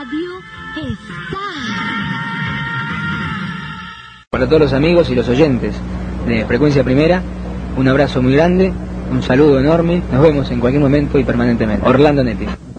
radio está. Para todos los amigos y los oyentes de Frecuencia Primera, un abrazo muy grande, un saludo enorme, nos vemos en cualquier momento y permanentemente. Orlando Netti.